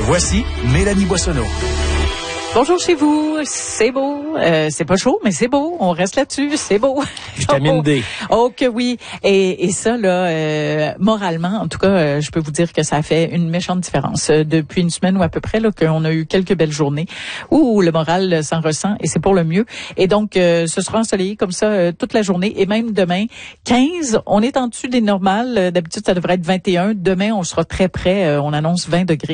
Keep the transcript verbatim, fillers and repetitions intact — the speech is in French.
Voici Mélanie Boissonneau. Bonjour chez vous, c'est beau, euh, c'est pas chaud, mais c'est beau, on reste là-dessus, c'est beau. Vitamine D. Oh que oui, et, et ça là, euh, moralement, en tout cas, euh, je peux vous dire que ça a fait une méchante différence. Euh, depuis une semaine ou à peu près, là, qu'on a eu quelques belles journées où le moral euh, s'en ressent et c'est pour le mieux. Et donc, euh, ce sera ensoleillé comme ça euh, toute la journée et même demain, quinze, on est en dessus des normales. Euh, d'habitude, ça devrait être vingt et un. Demain, on sera très près, euh, on annonce vingt degrés.